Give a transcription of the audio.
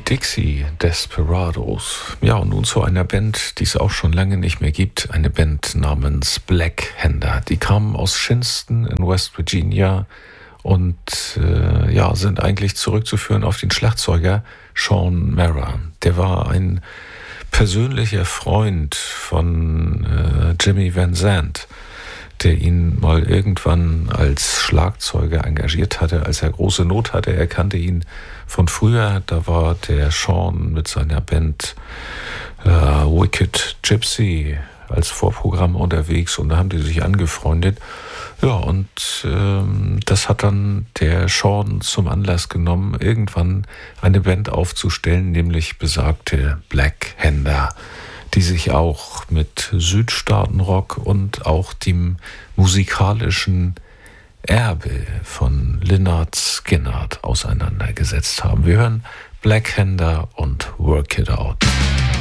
Dixie Desperados. Ja, und nun zu einer Band, die es auch schon lange nicht mehr gibt. Eine Band namens Black Hander. Die kamen aus Shinston in West Virginia und sind eigentlich zurückzuführen auf den Schlagzeuger Shawn Mara. Der war ein persönlicher Freund von Jimmy Van Zandt, der ihn mal irgendwann als Schlagzeuger engagiert hatte, als er große Not hatte. Er kannte ihn von früher. Da war der Shawn mit seiner Band Wicked Gypsy als Vorprogramm unterwegs und da haben die sich angefreundet. Ja, und das hat dann der Shawn zum Anlass genommen, irgendwann eine Band aufzustellen, nämlich besagte Black Hander, die sich auch mit Südstaatenrock und auch dem musikalischen Erbe von Lynyrd Skynyrd auseinandergesetzt haben. Wir hören Black Hander und Work It Out.